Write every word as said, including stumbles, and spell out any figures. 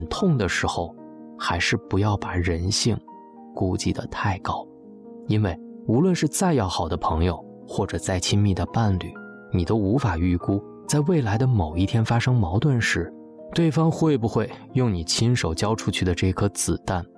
痛的时候，还是不要把人性估计得太高。因为无论是再要好的朋友，或者再亲密的伴侣，你都无法预估在未来的某一天发生矛盾时，对方会不会用你亲手交出去的这颗子弹